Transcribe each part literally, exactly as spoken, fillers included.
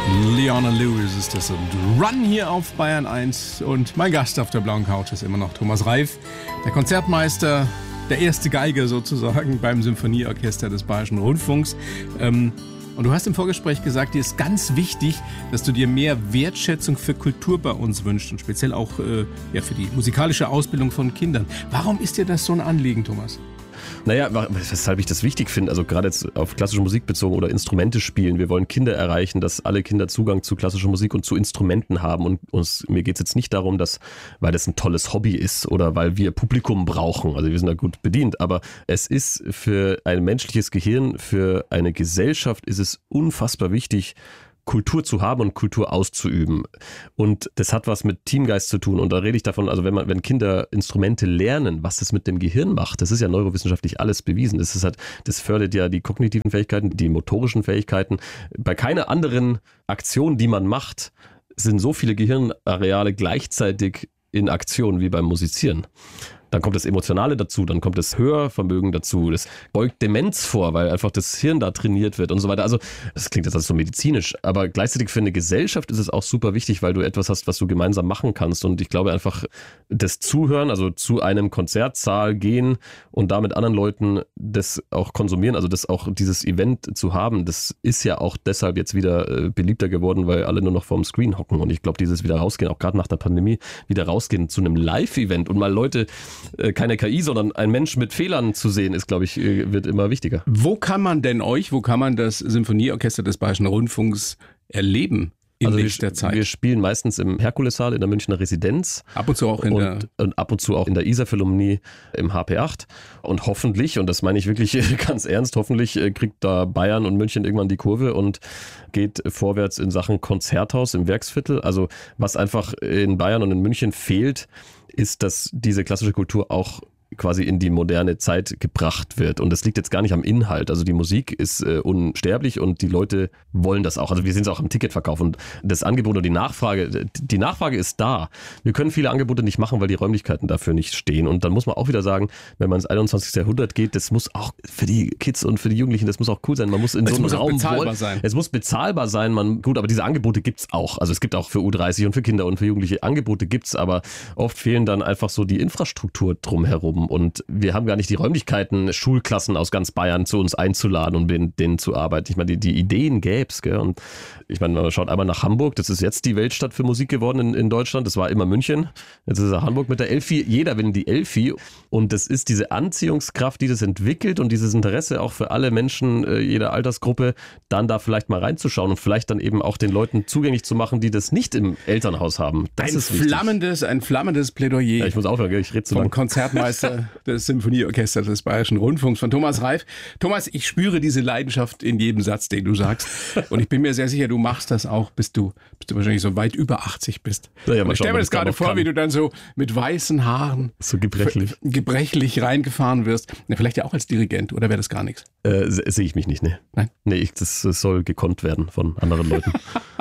Leona Lewis ist das und Run hier auf Bayern eins. Und mein Gast auf der blauen Couch ist immer noch Thomas Reif, der Konzertmeister, der erste Geiger sozusagen beim Symphonieorchester des Bayerischen Rundfunks. Ähm, und du hast im Vorgespräch gesagt, dir ist ganz wichtig, dass du dir mehr Wertschätzung für Kultur bei uns wünschst und speziell auch äh, ja, für die musikalische Ausbildung von Kindern. Warum ist dir das so ein Anliegen, Thomas? Naja, weshalb ich das wichtig finde, also gerade jetzt auf klassische Musik bezogen oder Instrumente spielen. Wir wollen Kinder erreichen, dass alle Kinder Zugang zu klassischer Musik und zu Instrumenten haben. Und uns, mir geht es jetzt nicht darum, dass, weil das ein tolles Hobby ist oder weil wir Publikum brauchen, also wir sind da gut bedient, aber es ist für ein menschliches Gehirn, für eine Gesellschaft ist es unfassbar wichtig, Kultur zu haben und Kultur auszuüben. Und das hat was mit Teamgeist zu tun. Und da rede ich davon, also wenn man, wenn Kinder Instrumente lernen, was das mit dem Gehirn macht, das ist ja neurowissenschaftlich alles bewiesen. Das ist halt, das fördert ja die kognitiven Fähigkeiten, die motorischen Fähigkeiten. Bei keiner anderen Aktion, die man macht, sind so viele Gehirnareale gleichzeitig in Aktion wie beim Musizieren. Dann kommt das Emotionale dazu, dann kommt das Hörvermögen dazu, das beugt Demenz vor, weil einfach das Hirn da trainiert wird und so weiter. Also das klingt jetzt also so medizinisch, aber gleichzeitig für eine Gesellschaft ist es auch super wichtig, weil du etwas hast, was du gemeinsam machen kannst. Und ich glaube einfach, das Zuhören, also zu einem Konzertsaal gehen und da mit anderen Leuten das auch konsumieren, also das auch dieses Event zu haben, das ist ja auch deshalb jetzt wieder beliebter geworden, weil alle nur noch vorm Screen hocken. Und ich glaube, dieses wieder rausgehen, auch gerade nach der Pandemie, wieder rausgehen zu einem Live-Event und mal Leute, keine K I, sondern ein Mensch mit Fehlern zu sehen, ist, glaube ich, wird immer wichtiger. Wo kann man denn euch, wo kann man das Symphonieorchester des Bayerischen Rundfunks erleben in also nächster wir, Zeit? Wir spielen meistens im Herkulessaal in der Münchner Residenz. Ab und zu auch in und, der... Und ab und zu auch in der Isar-Philharmonie im H P acht. Und hoffentlich, und das meine ich wirklich ganz ernst, hoffentlich kriegt da Bayern und München irgendwann die Kurve und geht vorwärts in Sachen Konzerthaus im Werksviertel. Also was einfach in Bayern und in München fehlt, ist, dass diese klassische Kultur auch quasi in die moderne Zeit gebracht wird. Und das liegt jetzt gar nicht am Inhalt. Also die Musik ist äh, unsterblich und die Leute wollen das auch. Also wir sehen es auch am Ticketverkauf und das Angebot und die Nachfrage, die Nachfrage ist da. Wir können viele Angebote nicht machen, weil die Räumlichkeiten dafür nicht stehen. Und dann muss man auch wieder sagen, wenn man ins einundzwanzigste Jahrhundert geht, das muss auch für die Kids und für die Jugendlichen, das muss auch cool sein. Man muss in es so einem muss Raum auch bezahlbar wollen. sein. Es muss bezahlbar sein. Man, gut, aber diese Angebote gibt's auch. Also es gibt auch für U dreißig und für Kinder und für Jugendliche Angebote gibt's, aber oft fehlen dann einfach so die Infrastruktur drumherum. Und wir haben gar nicht die Räumlichkeiten, Schulklassen aus ganz Bayern zu uns einzuladen und mit denen zu arbeiten. Ich meine, die, die Ideen gäb's, gell? Und ich meine, man schaut einmal nach Hamburg, das ist jetzt die Weltstadt für Musik geworden in, in Deutschland. Das war immer München. Jetzt ist es Hamburg mit der Elfi. Jeder will in die Elfi. Und das ist diese Anziehungskraft, die das entwickelt und dieses Interesse auch für alle Menschen äh, jeder Altersgruppe, dann da vielleicht mal reinzuschauen und vielleicht dann eben auch den Leuten zugänglich zu machen, die das nicht im Elternhaus haben. Das ein ist wichtig. flammendes, ein flammendes Plädoyer. Ja, ich muss aufhören, gell? Ich rede zu Vom lang. Konzertmeister des Symphonieorchesters des Bayerischen Rundfunks, von Thomas Reif. Thomas, ich spüre diese Leidenschaft in jedem Satz, den du sagst. Und ich bin mir sehr sicher, du machst das auch, bis du, bis du wahrscheinlich so weit über achtzig bist. Ja, ja, und ich stelle mir das gerade vor, kann. wie du dann so mit weißen Haaren so gebrechlich, gebrechlich reingefahren wirst. Ja, vielleicht ja auch als Dirigent, oder wäre das gar nichts? Äh, sehe ich mich nicht, ne? Nein? Nee, ich, das, das soll gekonnt werden von anderen Leuten.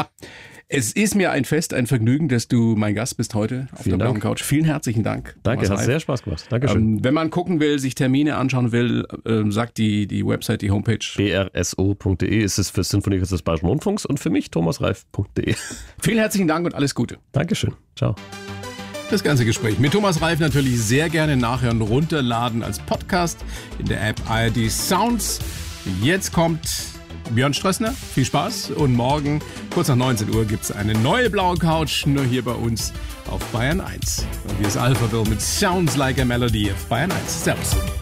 Es ist mir ein Fest, ein Vergnügen, dass du mein Gast bist heute auf Vielen der blauen Dank. Couch. Vielen herzlichen Dank. Danke, hat sehr Spaß gemacht. Dankeschön. Ähm, wenn man gucken will, sich Termine anschauen will, äh, sagt die, die Website, die Homepage. b r s o punkt d e ist es für Symphonieorchester des Bayerischen Rundfunks und für mich thomas reif punkt d e. Vielen herzlichen Dank und alles Gute. Dankeschön. Ciao. Das ganze Gespräch mit Thomas Reif natürlich sehr gerne nachhören, runterladen als Podcast in der App A R D Sounds. Jetzt kommt Björn Strössner, viel Spaß und morgen kurz nach neunzehn Uhr gibt es eine neue blaue Couch, nur hier bei uns auf Bayern eins. Und hier ist Alphaville mit Sounds Like a Melody auf Bayern eins. Servus.